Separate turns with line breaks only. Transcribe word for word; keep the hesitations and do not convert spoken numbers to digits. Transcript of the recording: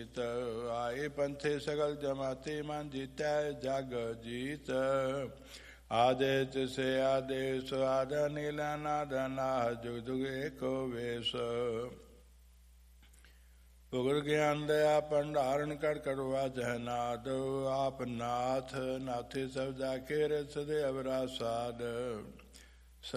ਨੀਤ। ਆਏ ਪੰਥੇ ਸਗਲ ਜਮਾਤੀ ਮਨ ਜੀਤੈ ਜਗ ਜੀਤ। ਆਦੇ ਤਿਸੇ ਆਦੇਸ ਆਦ ਨੀਲਾ ਨਾਦ ਨਾਹ ਜੁਗ ਜੁਗ ਏਕੋ ਵੇਸ। ਉਗਰ ਗਿਆਨ ਦਇਆ ਭੰਡਾਰਨ ਕਰ ਕਰਵਾ ਜਹਨਾਦ। ਆਪ ਨਾਥ ਨਾਥੀ ਸਭ ਜਾਕੇ ਰਸ ਦੇ ਅਵਰਾ ਸਾਧ।